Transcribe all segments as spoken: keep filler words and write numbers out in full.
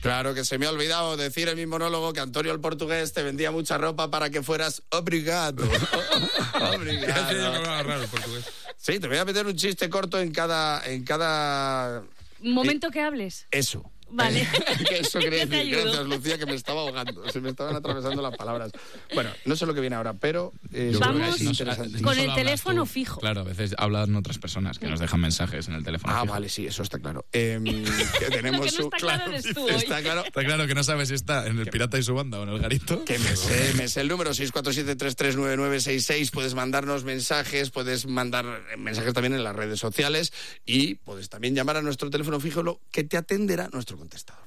Claro que se me ha olvidado decir en mi monólogo que Antonio el portugués te vendía mucha ropa para que fueras obrigado. Obrigado. Raro el portugués. Sí, te voy a meter un chiste corto en cada... En cada... Momento que hables. Eso. Vale. Que eso quería Yo te decir. ayudo. Gracias, Lucía, que me estaba ahogando. Se me estaban atravesando las palabras. Bueno, no sé lo que viene ahora, pero eh, Vamos es interesante. con solo el hablas teléfono tú. fijo. Claro, a veces hablan otras personas que nos dejan mensajes en el teléfono. Ah, fijo. vale, sí, eso está claro. Eh, que tenemos Lo que no su- está claro eres tú hoy. Está claro. Está claro que no sabes si está en el Pirata y su banda o en el Garito. Que me sé, me sé el número seis cuatro siete tres tres nueve nueve seis seis. Puedes mandarnos mensajes, puedes mandar mensajes también en las redes sociales y puedes también llamar a nuestro teléfono fijo, lo que te atenderá nuestro contestador.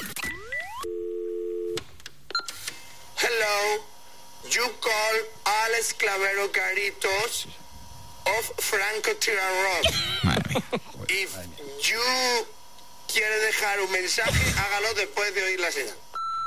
Hello, you call Alex Clavero Garitos of Franco Tirarrock. Madre mía. If you quiere dejar un mensaje, hágalo después de oír la señal.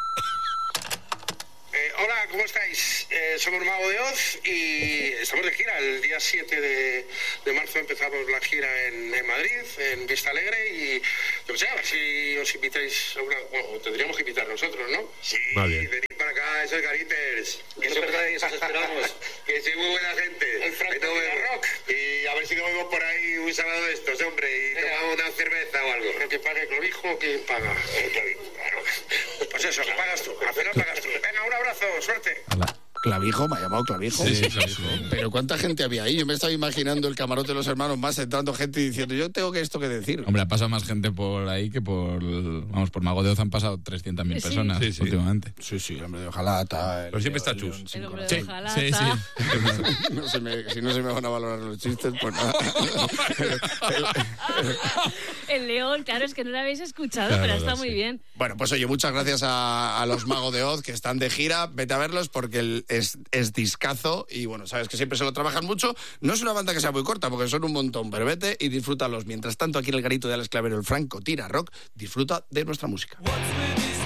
Eh, hola, ¿cómo estáis? Eh, somos Mago de Oz y estamos de gira. El día siete de, de marzo empezamos la gira en, en Madrid, en Vista Alegre, y yo sé, a ver si os invitáis a una... Bueno, tendríamos que invitar nosotros, ¿no? Sí, venid para acá, esos Gariters. Que eso es verdad, eso esperamos. Que soy muy buena gente. El Franco Rock. Y a ver si nos vemos por ahí un sábado de estos, hombre, y tomamos una cerveza o algo. ¿Pero que pague el clavijo o quién paga? El clavijo, claro. Pues eso, que pagas tú, al final pagas tú. Venga, un abrazo, suerte. Hola. Clavijo, me ha llamado Clavijo. Sí, Clavijo. Pero ¿cuánta gente había ahí? Yo me estaba imaginando el camarote de los hermanos más, entrando gente y diciendo, yo tengo que esto que decir. Hombre, ha pasado más gente por ahí que por... Vamos, por Mago de Oz han pasado trescientas mil Sí. personas Sí, sí. últimamente. Sí, sí, hombre de ojalata. Pero siempre está chus. El hombre Sí, de ojalá. sí, sí. No se me- si no se me van a valorar los chistes, pues nada. El león, claro, es que no lo habéis escuchado, Claro, pero está sí. muy bien. Bueno, pues oye, muchas gracias a, a los Mago de Oz que están de gira. Vete a verlos porque el- es, es discazo y bueno, sabes que siempre se lo trabajan mucho. No es una banda que sea muy corta porque son un montón, pero vete y disfrútalos. Mientras tanto, aquí en el garito de Alex Clavero, el Franco Tira Rock, disfruta de nuestra música. What's with these